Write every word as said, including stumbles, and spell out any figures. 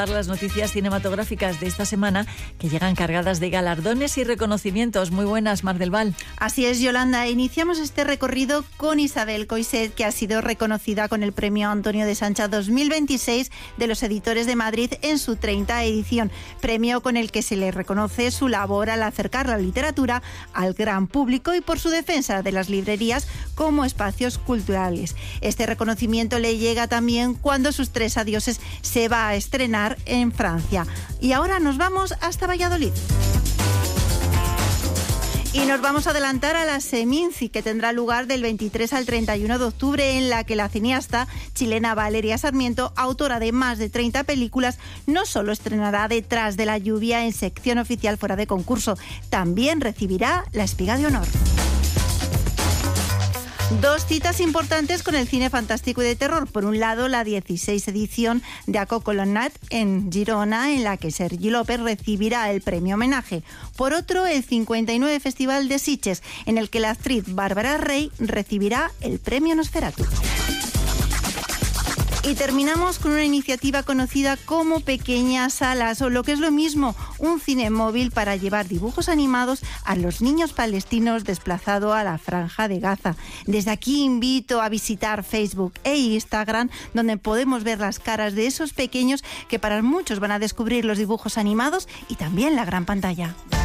Las noticias cinematográficas de esta semana que llegan cargadas de galardones y reconocimientos. Muy buenas, Mar del Val. Así es, Yolanda. Iniciamos este recorrido con Isabel Coixet, que ha sido reconocida con el premio Antonio de Sancha dos mil veintiséis de los Editores de Madrid en su treinta edición. Premio con el que se le reconoce su labor al acercar la literatura al gran público y por su defensa de las librerías como espacios culturales. Este reconocimiento le llega también cuando Sus tres adioses se va a estrenar en Francia. Y ahora nos vamos hasta Valladolid. Y nos vamos a adelantar a la Seminci, que tendrá lugar del veintitrés al treinta y uno de octubre, en la que la cineasta chilena Valeria Sarmiento, autora de más de treinta películas, no solo estrenará Detrás de la lluvia en sección oficial fuera de concurso, también recibirá la Espiga de Honor. Dos citas importantes con el cine fantástico y de terror. Por un lado, la dieciséis edición de A Cocolonat en Girona, en la que Sergi López recibirá el premio homenaje. Por otro, el cincuenta y nueve Festival de Sitges, en el que la actriz Bárbara Rey recibirá el premio Nosferatu. Y terminamos con una iniciativa conocida como Pequeñas Salas, o lo que es lo mismo, un cine móvil para llevar dibujos animados a los niños palestinos desplazados a la Franja de Gaza. Desde aquí invito a visitar Facebook e Instagram, donde podemos ver las caras de esos pequeños que para muchos van a descubrir los dibujos animados y también la gran pantalla.